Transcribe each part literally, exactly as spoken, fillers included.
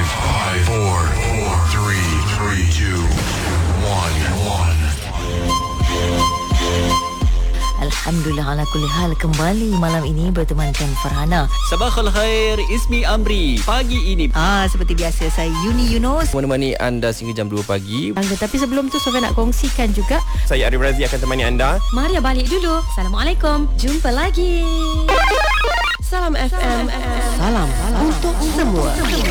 five, four, four, three, three, two, one, one. Alhamdulillah ala kulli hal, kembali malam ini bertemankan Farhana. Sabahul khair, Ismi Amri. Pagi ini Ah seperti biasa saya Yuni Yunus menemani anda sehingga jam dua pagi. Angga, tapi sebelum tu Sofia nak kongsikan juga. Saya Arif Razi akan temani anda. Maria balik dulu. Assalamualaikum. Jumpa lagi. Salam F M. Salam, salam untuk semua.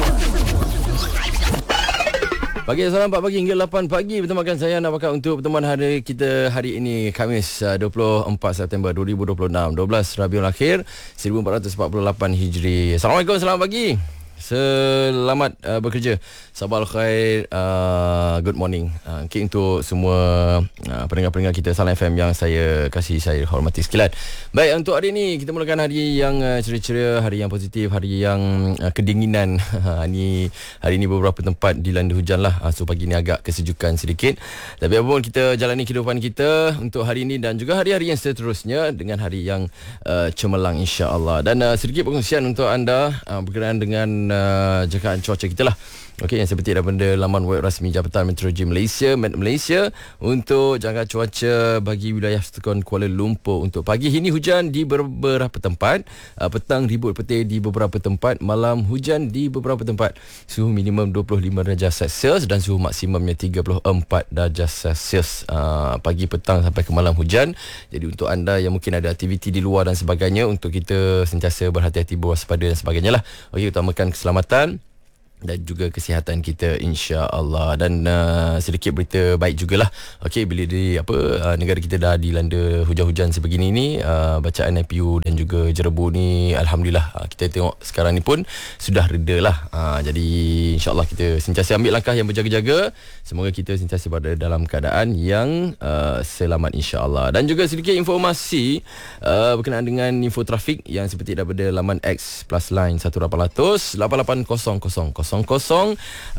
Pagi salam empat pagi hingga lapan pagi bertemankan saya nak bakal untuk pertemuan hari kita hari ini Khamis dua puluh empat September dua ribu dua puluh enam, dua belas Rabiul Akhir seribu empat ratus empat puluh lapan Hijri. Assalamualaikum, selamat pagi. Selamat uh, bekerja. Sabahul khair, uh, good morning. Uh, okay, untuk semua uh, pendengar-pendengar kita Salam F M yang saya kasih, saya hormati sekalian. Baik, untuk hari ini kita mulakan hari yang uh, ceria-ceria, hari yang positif, hari yang uh, kedinginan. Hari hari ini beberapa tempat dilanda hujan lah. Uh, so pagi ni agak kesejukan sedikit. Tapi apapun, kita jalani kehidupan kita untuk hari ini dan juga hari-hari yang seterusnya dengan hari yang uh, cemerlang insya-Allah. Dan uh, sedikit perkongsian untuk anda uh, berkenaan dengan Uh, jakaan cuaca kita lah. Okey, yang seperti daripada laman web rasmi Jabatan Meteorologi Malaysia, Met Malaysia, untuk jangka cuaca bagi wilayah Sukan Kuala Lumpur untuk pagi ini hujan di beberapa tempat, uh, petang ribut petir di beberapa tempat, malam hujan di beberapa tempat. Suhu minimum dua puluh lima darjah Celsius dan suhu maksimumnya tiga puluh empat darjah Celsius. Uh, pagi, petang sampai ke malam hujan. Jadi untuk anda yang mungkin ada aktiviti di luar dan sebagainya, untuk kita sentiasa berhati-hati, berwaspada dan sebagainya lah. Okey, utamakan keselamatan dan juga kesihatan kita insya-Allah. Dan uh, sedikit berita baik jugalah. Okey, bila di apa uh, negara kita dah dilanda hujan-hujan sebegini ni, uh, bacaan I P U dan juga jerebu ni alhamdulillah uh, kita tengok sekarang ni pun sudah reda lah. Uh, jadi insya-Allah kita sentiasa ambil langkah yang berjaga-jaga. Semoga kita sentiasa berada dalam keadaan yang uh, selamat insya-Allah. Dan juga sedikit informasi uh, berkenaan dengan info trafik yang seperti daripada laman X Plus Line satu lapan kosong lapan lapan kosong kosong kosong kosong.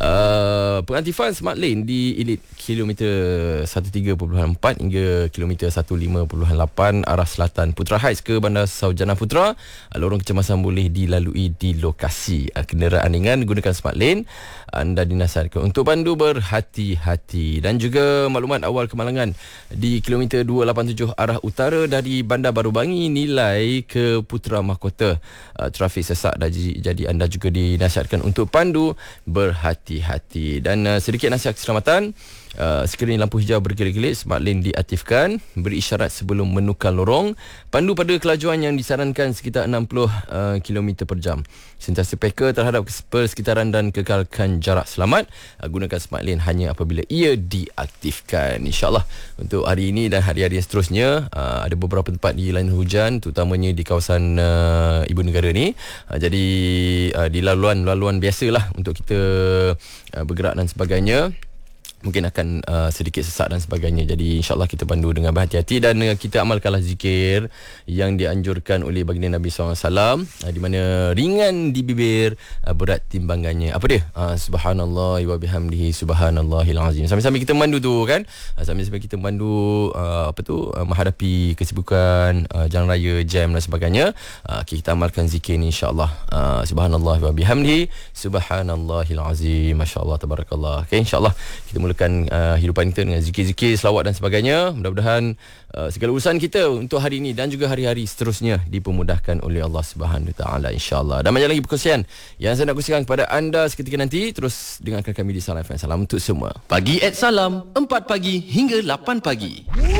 Uh, pengaktifan Smart Lane di Elite kilometer tiga belas titik empat hingga kilometer lima belas titik lapan arah selatan Putra Heights ke Bandar Saujana Putra. Uh, lorong kecemasan boleh dilalui di lokasi. Uh, kenderaan ringan gunakan Smart Lane. Anda dinasihatkan untuk pandu berhati-hati. Dan juga maklumat awal kemalangan di kilometer dua lapan tujuh arah utara dari Bandar Baru Bangi nilai ke Putra Mahkota. Uh, trafik sesak, jadi anda juga dinasihatkan untuk pandu berhati-hati. Dan uh, sedikit nasihat keselamatan. Uh, sekiranya lampu hijau berkelip-kelip, Smart Lane diaktifkan, beri isyarat sebelum menukar lorong, pandu pada kelajuan yang disarankan sekitar enam puluh uh, kilometer per jam, sentiasa peka terhadap persekitaran dan kekalkan jarak selamat. Uh, gunakan Smart Lane hanya apabila ia diaktifkan insya-Allah. Untuk hari ini dan hari-hari yang seterusnya, uh, ada beberapa tempat dilanda hujan, terutamanya di kawasan uh, ibu negara ni. uh, jadi uh, di laluan-laluan biasalah untuk kita uh, bergerak dan sebagainya, mungkin akan uh, sedikit sesak dan sebagainya. Jadi insyaAllah kita pandu dengan berhati-hati dan uh, kita amalkanlah zikir yang dianjurkan oleh baginda Nabi sallallahu alaihi wasallam, uh, di mana ringan di bibir, uh, berat timbangannya. Apa dia? Uh, Subhanallah wa bihamdihi subhanallahil azim. Sambil-sambil kita mandu tu kan, uh, sambil-sambil kita mandu uh, apa tu uh, menghadapi kesibukan uh, jalan raya, jam dan sebagainya. Uh, okay, kita amalkan zikir ni insyaAllah. uh, Subhanallah wa bihamdihi subhanallahil azim. Masya-Allah, tabarakallah. Okay, insyaAllah kita mula Uh, hidupan kita dengan zikir-zikir, selawat dan sebagainya. Mudah-mudahan uh, segala urusan kita untuk hari ini dan juga hari-hari seterusnya dipermudahkan oleh Allah Subhanahu Wa Taala insya-Allah. Dan banyak lagi perkongsian yang saya nak kongsikan kepada anda seketika nanti. Terus dengarkan kami di Salam F M. Salam untuk semua. Pagi at Salam, empat pagi hingga lapan pagi.